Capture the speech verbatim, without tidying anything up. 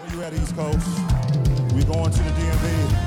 You at East Coast. We going to the D M V.